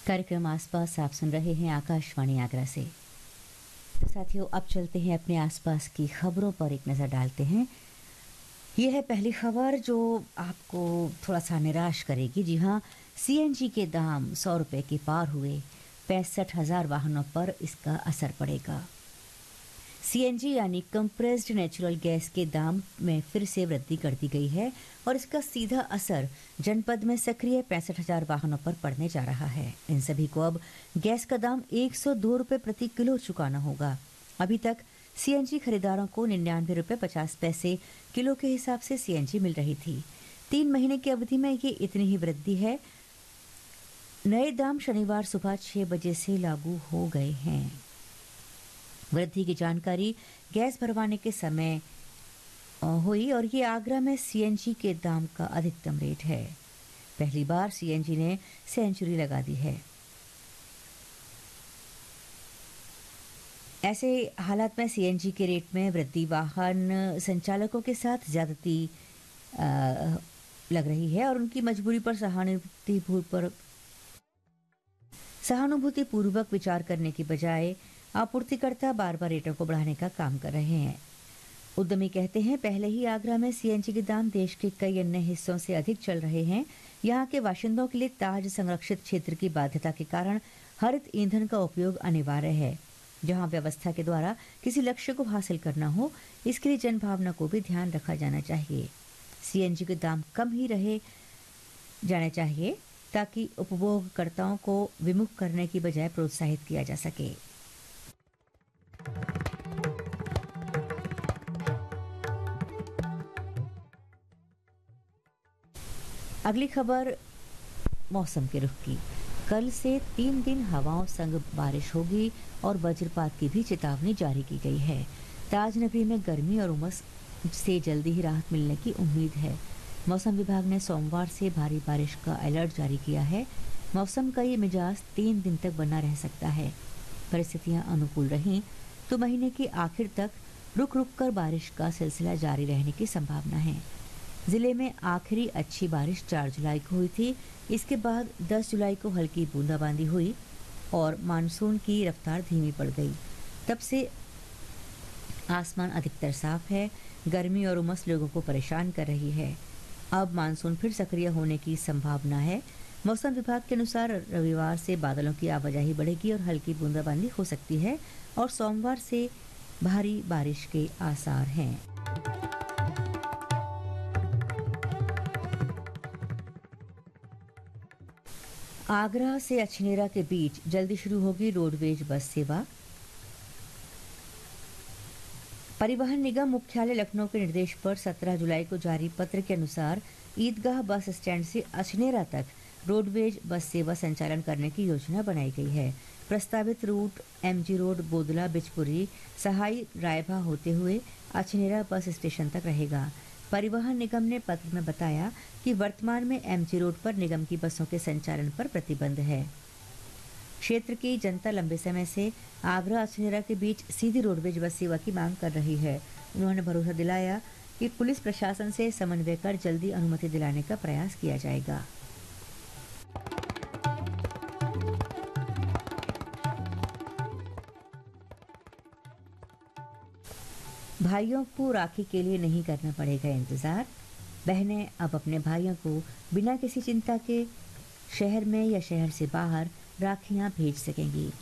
कार्यक्रम आसपास आप सुन रहे हैं आकाशवाणी आगरा से। तो साथियों, अब चलते हैं अपने आसपास की खबरों पर एक नज़र डालते हैं। ये है पहली खबर जो आपको थोड़ा सा निराश करेगी। जी हाँ, सीएनजी के दाम 100 रुपये के पार हुए। 65,000 वाहनों पर इसका असर पड़ेगा। सीएनजी यानी कंप्रेस्ड नेचुरल गैस के दाम में फिर से वृद्धि कर दी गई है और इसका सीधा असर जनपद में सक्रिय 65,000 वाहनों पर पड़ने जा रहा है। इन सभी को अब गैस का दाम 102 रुपये प्रति किलो चुकाना होगा। अभी तक सीएनजी खरीदारों को 99 रुपये 50 पैसे किलो के हिसाब से सीएनजी मिल रही थी। 3 महीने की अवधि में ये इतनी ही वृद्धि है। नए दाम शनिवार सुबह 6 बजे से लागू हो गए हैं। वृद्धि की जानकारी गैस भरवाने के समय हुई और ये आगरा में सीएनजी के दाम का अधिकतम रेट है। पहली बार सीएनजी ने सेंचुरी लगा दी है। ऐसे हालात में सीएनजी के रेट में वृद्धि वाहन संचालकों के साथ ज्यादती लग रही है और उनकी मजबूरी पर सहानुभूतिपूर्वक विचार करने की बजाय आपूर्तिकर्ता बार बार रेटों को बढ़ाने का काम कर रहे हैं। उद्यमी कहते हैं, पहले ही आगरा में सीएनजी के दाम देश के कई अन्य हिस्सों से अधिक चल रहे हैं। यहाँ के बाशिंदों के लिए ताज संरक्षित क्षेत्र की बाध्यता के कारण हरित ईंधन का उपयोग अनिवार्य है। जहाँ व्यवस्था के द्वारा किसी लक्ष्य को हासिल करना हो, इसके लिए जनभावना को भी ध्यान रखा जाना चाहिए। सीएनजी के दाम कम ही रहे जाने चाहिए ताकि उपभोगकर्ताओं को विमुख करने की बजाय प्रोत्साहित किया जा सके। अगली खबर मौसम के रुख की। कल से 3 दिन हवाओं संग बारिश होगी और वज्रपात की भी चेतावनी जारी की गई है। ताजनगरी में गर्मी और उमस से जल्दी ही राहत मिलने की उम्मीद है। मौसम विभाग ने सोमवार से भारी बारिश का अलर्ट जारी किया है। मौसम का ये मिजाज 3 दिन तक बना रह सकता है। परिस्थितियां अनुकूल रहीं तो महीने के आखिर तक रुक रुक कर बारिश का सिलसिला जारी रहने की संभावना है। जिले में आखिरी अच्छी बारिश 4 जुलाई को हुई थी। इसके बाद 10 जुलाई को हल्की बूंदाबांदी हुई और मानसून की रफ्तार धीमी पड़ गई। तब से आसमान अधिकतर साफ है। गर्मी और उमस लोगों को परेशान कर रही है। अब मानसून फिर सक्रिय होने की संभावना है। मौसम विभाग के अनुसार रविवार से बादलों की आवाजाही बढ़ेगी और हल्की बूंदाबांदी हो सकती है और सोमवार से भारी बारिश के आसार हैं। आगरा से अछनेरा के बीच जल्दी शुरू होगी रोडवेज बस सेवा। परिवहन निगम मुख्यालय लखनऊ के निर्देश पर 17 जुलाई को जारी पत्र के अनुसार ईदगाह बस स्टैंड से अछनेरा तक रोडवेज बस सेवा संचालन करने की योजना बनाई गई है। प्रस्तावित root MG road, Bodla, Bichpuri, सहाई, रायभा होते हुए अछनेरा बस स्टेशन तक रहेगा। परिवहन निगम ने पत्र में बताया कि वर्तमान में एमजी रोड पर निगम की बसों के संचालन पर प्रतिबंध है। क्षेत्र की जनता लंबे समय से आगरा अछनेरा के बीच सीधी रोडवेज बस सेवा की मांग कर रही है। उन्होंने भरोसा दिलाया कि पुलिस प्रशासन से समन्वय कर जल्दी अनुमति दिलाने का प्रयास किया जाएगा। भाइयों को राखी के लिए नहीं करना पड़ेगा इंतजार। बहनें अब अपने भाइयों को बिना किसी चिंता के शहर में या शहर से बाहर राखियां भेज सकेंगी।